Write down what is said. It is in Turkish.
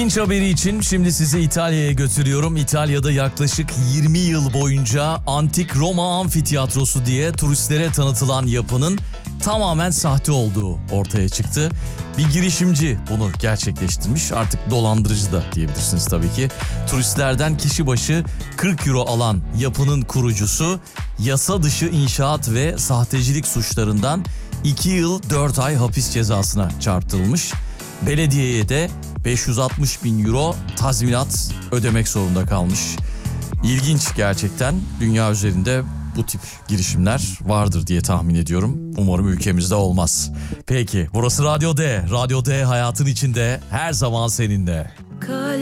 İlginç haberi için şimdi sizi İtalya'ya götürüyorum. İtalya'da yaklaşık 20 yıl boyunca Antik Roma Amfiteyatrosu diye turistlere tanıtılan yapının tamamen sahte olduğu ortaya çıktı. Bir girişimci bunu gerçekleştirmiş. Artık dolandırıcı da diyebilirsiniz tabii ki. Turistlerden kişi başı 40 euro alan yapının kurucusu yasa dışı inşaat ve sahtecilik suçlarından 2 yıl 4 ay hapis cezasına çarptırılmış. Belediyeye de 560 bin euro tazminat ödemek zorunda kalmış. İlginç gerçekten. Dünya üzerinde bu tip girişimler vardır diye tahmin ediyorum. Umarım ülkemizde olmaz. Peki, burası Radyo D. Radyo D hayatın içinde, her zaman seninle.